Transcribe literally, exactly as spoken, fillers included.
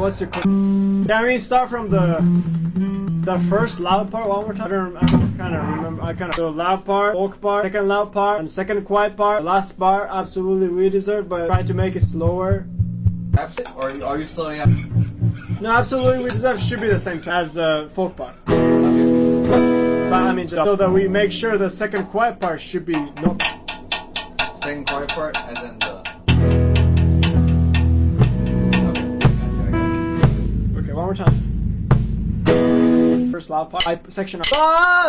what's your? Can we start from the the first loud part one more time? I don't, I don't kind of remember. I kind of the loud part, folk part, second loud part, and second quiet part. The last part, absolutely we deserve, but try to make it slower. Or are you slowing up? No, absolutely we deserve should be the same time as the uh, folk part. But I mean, so that we make sure the second quiet part should be no. Second quiet part, and then the. Okay, one more time. First loud part, section. Ah!